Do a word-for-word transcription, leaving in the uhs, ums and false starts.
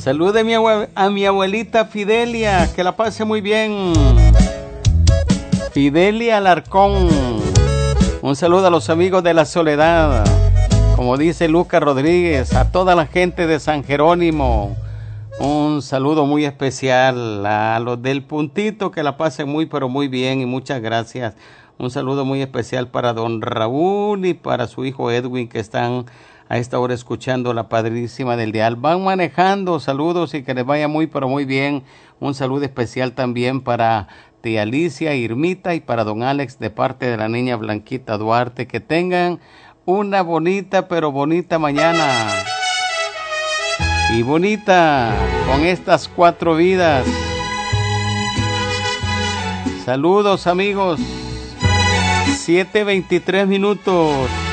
Salude a mi, abue- a mi abuelita Fidelia, que la pase muy bien. Fidelia Alarcón. Un saludo a los amigos de la Soledad. Como dice Lucas Rodríguez, a toda la gente de San Jerónimo. Un saludo muy especial a los del Puntito, que la pasen muy pero muy bien y muchas gracias. Un saludo muy especial para don Raúl y para su hijo Edwin, que están a esta hora escuchando la Padrísima del Dial. Van manejando, saludos y que les vaya muy pero muy bien. Un saludo especial también para tía Alicia, Irmita y para don Alex de parte de la niña Blanquita Duarte. Que tengan una bonita pero bonita mañana. Y bonita con estas cuatro vidas. Saludos amigos. siete veintitrés minutos.